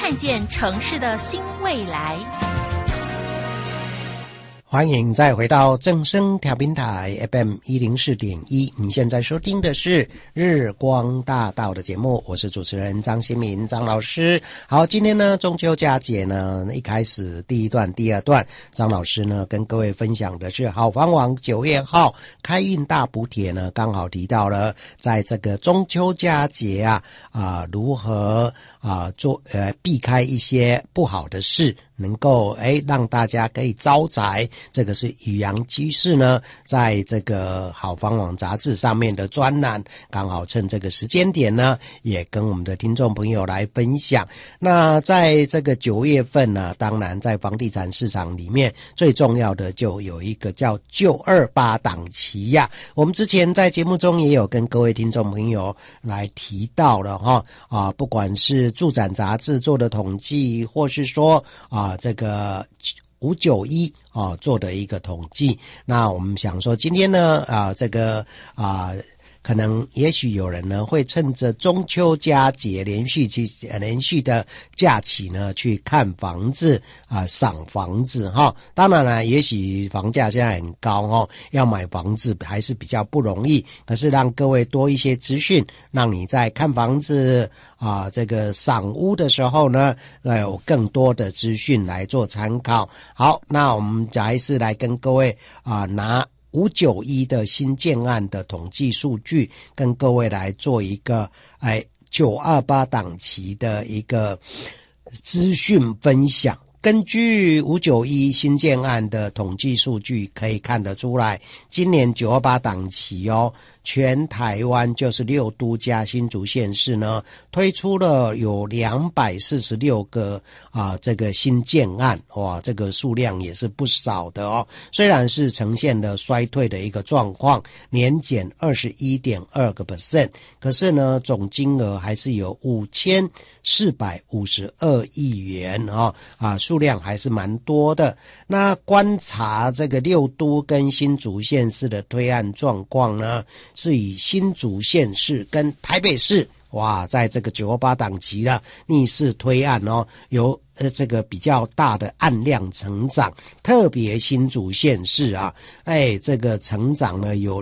看见城市的新未来。 欢迎再回到正声调频台 FM104.1，你现在收听的是日光大道的节目，我是主持人张新民张老师。好，今天呢中秋佳节呢，一开始第一段第二段，张老师呢跟各位分享的是好房网9月号开运大补帖呢，刚好提到了在这个中秋佳节如何避开一些不好的事，能够让大家可以招财。这个是宇阳居士呢在这个好房网杂志上面的专栏，刚好趁这个时间点呢也跟我们的听众朋友来分享。那在这个9月份呢，当然在房地产市场里面最重要的就有一个叫928档期呀。我们之前在节目中也有跟各位听众朋友来提到了不管是住展杂志做的统计，或是说这个591做的一个统计。那我们想说今天呢可能也许有人呢会趁着中秋佳节连续的假期呢去看房子赏房子当然了，也许房价现在很高要买房子还是比较不容易，可是让各位多一些资讯，让你在看房子这个赏屋的时候呢有更多的资讯来做参考。好，那我们还是来跟各位拿591的新建案的统计数据，跟各位来做一个928档期的一个资讯分享。根据591新建案的统计数据可以看得出来，今年928档期全台湾就是6都加新竹县市呢推出了有246个这个新建案，哇，这个数量也是不少的虽然是呈现了衰退的一个状况，年减 21.2%， 可是呢总金额还是有5452亿元数量还是蛮多的。那观察这个6都跟新竹县市的推案状况呢，是以新竹县市跟台北市在这个928档期了逆势推案有这个比较大的案量成长，特别新竹县市这个成长呢有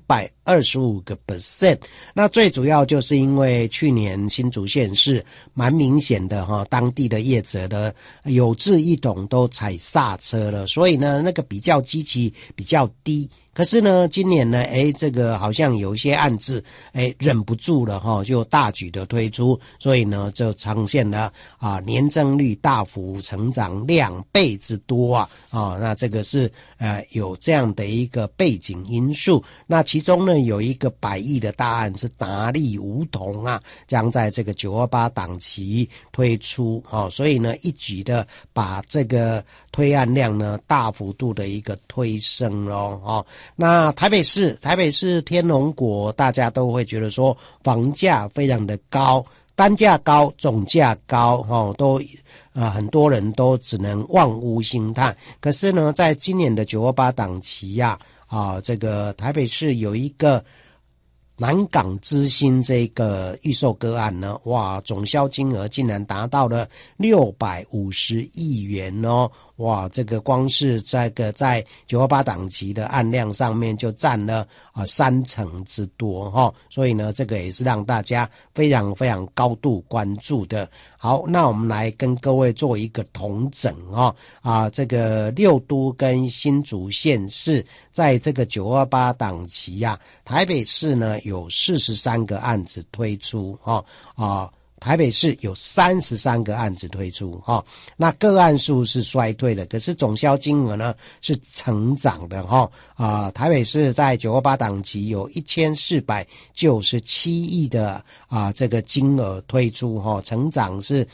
225%。那最主要就是因为去年新竹县市蛮明显的当地的业者的有志一同都踩刹车了，所以呢那个比较基期比较低。可是呢今年呢这个好像有一些案子忍不住了就大举的推出，所以呢就呈现了年增率大幅成长2倍之多那这个是有这样的一个背景因素。那其中呢有一个100亿的大案是达利梧桐将在这个928档期推出所以呢一举的把这个推案量呢大幅度的一个推升那台北市天龙国大家都会觉得说房价非常的高，单价高总价高都很多人都只能望屋兴叹。可是呢在今年的928档期这个台北市有一个南港之星这个预售个案呢，总销金额竟然达到了650亿元这个光是这个在928档期的案量上面就占了30%之多所以呢这个也是让大家非常非常高度关注的。好，那我们来跟各位做一个统整这个6都跟新竹县市在这个928档期台北市呢有43个案子推出台北市有33个案子推出那个案数是衰退的，可是总销金额呢是成长的台北市在928档期有1497亿的这个金额推出成长是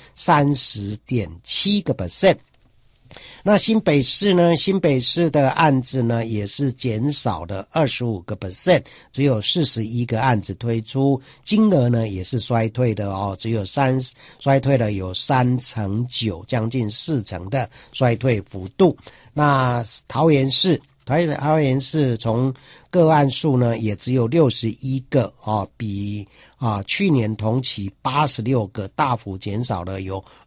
30.7%。那新北市的案子呢也是减少了25%，只有41个案子推出，金额呢也是衰退的只有衰退了有3.9%，将近4%的衰退幅度。那桃园市从个案数呢也只有61个比去年同期86个大幅减少了有